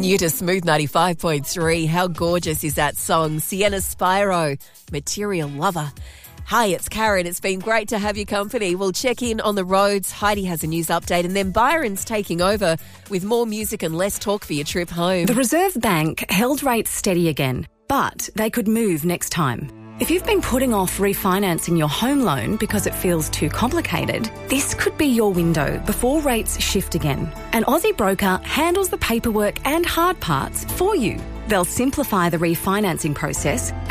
New to Smooth 95.3. How gorgeous is that song? Sienna Spyro, Material Lover. Hi, it's Karen. It's been great to have your company. We'll check in on the roads. Heidi has a news update, and then Byron's taking over with more music and less talk for your trip home. The Reserve Bank held rates steady again, but they could move next time. If you've been putting off refinancing your home loan because it feels too complicated, this could be your window before rates shift again. An Aussie broker handles the paperwork and hard parts for you. They'll simplify the refinancing process